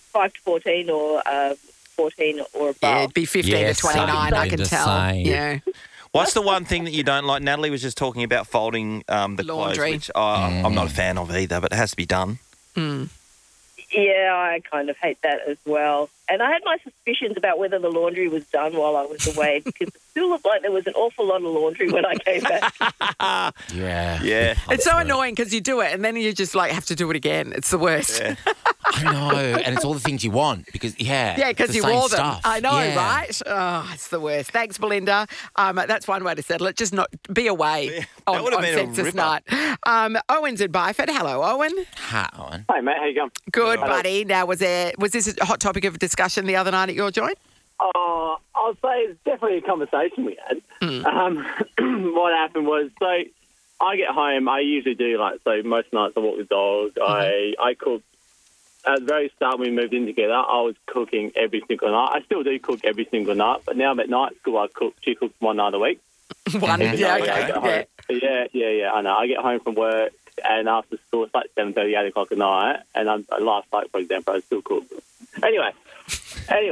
5 to 14 or 14 or above. Yeah, it'd be 15 to 29, I can tell. Same. Yeah. What's the one thing that you don't like? Natalie was just talking about folding the Laundry. clothes, which I'm not a fan of either, but it has to be done. Yeah, I kind of hate that as well. And I had my suspicions about whether the laundry was done while I was away because it still looked like there was an awful lot of laundry when I came back. Yeah. It's so annoying because you do it and then you just like have to do it again. It's the worst. Yeah. I know, and it's all the things you want because, Yeah, it's because the you same wore them. stuff. I know, Yeah. right? Oh, it's the worst. Thanks, Belinda. That's one way to settle it. Just not be away Yeah, that on would have been a census ripper. night. Owen's in Byford. Hello, Owen. Hi, Owen. Hey, mate, how you going? Good, buddy. Now, was this a hot topic of discussion the other night at your joint? I'll say it's definitely a conversation we had. What happened was, so I get home, I usually do, most nights I walk the dog, I cook. At the very start when we moved in together, I was cooking every single night. I still do cook every single night, but now I'm at night school, she cooks one night a week. One. Every Yeah, night I get home. Yeah, I know. I get home from work, and after school, it's like 7:30, 8 o'clock at night, and last night, for example, I still cook. Anyway, He's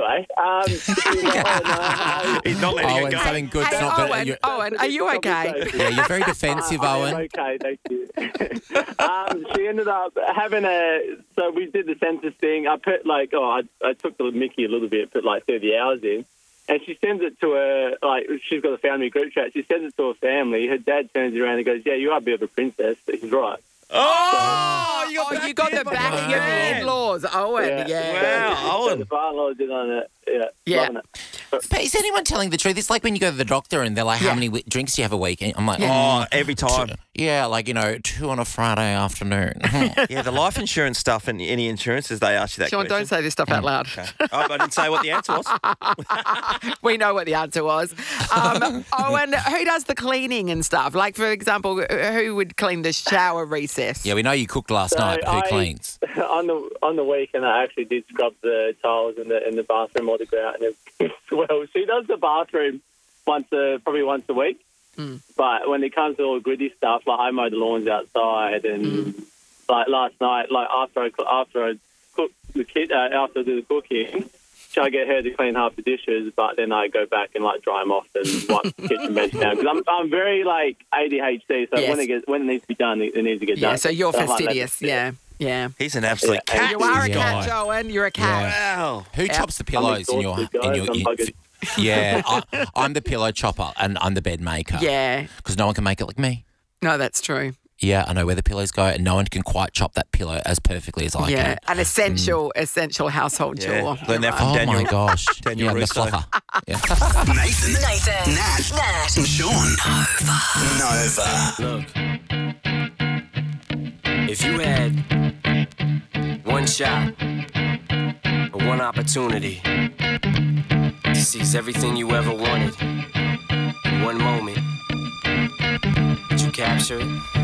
not letting it Owen, go. something good's Hey, not Owen, going to... Owen, are you okay? Yeah, you're very defensive, Owen. I'm okay, thank you. She ended up having so we did the census thing. I put I took the mickey a little bit, put 30 hours in. And she sends it to her, she's got a family group chat. She sends it to her family. Her dad turns around and goes, yeah, you are a bit of a princess, but he's right. Oh, You got the backing of the in-laws, Owen. Yeah. Wow, Owen. The father-in-law's in on it. Yeah. Loving it. But is anyone telling the truth? It's like when you go to the doctor and they're like, how many drinks do you have a week? And I'm like, Every time. 2 on a Friday afternoon. Yeah, the life insurance stuff and any insurances, they ask you that Sean, question. don't say this stuff out loud. Okay. I didn't say what the answer was. We know what the answer was. Owen, who does the cleaning and stuff? Like, for example, who would clean the shower recess? Yeah, we know you cooked last night, but who cleans? On the weekend, I actually did scrub the tiles in the bathroom all the grout. And well, she does the bathroom probably once a week. But when it comes to all gritty stuff, I mow the lawns outside, and last night, after I cook the kid, after I do the cooking, I get her to clean half the dishes, but then I go back and dry them off and wipe the kitchen bench down because I'm very ADHD. So when it needs to be done, it needs to get done. Yeah, so you're fastidious. Yeah. He's an absolute cat. You are a guy. cat, Owen. You're a cat. Wow. Who chops the pillows in your... Yeah, I'm the pillow chopper and I'm the bed maker. Yeah. Because no one can make it like me. No, that's true. Yeah, I know where the pillows go and no one can quite chop that pillow as perfectly as I Yeah, can. an essential household chore. Learn that from Oh Daniel. my gosh. Daniel yeah, the Russo. fluffer. Yeah. Nathan, Nat, and Sean. Nova. Look, if you had one shot or one opportunity to seize everything you ever wanted in one moment, would you capture it?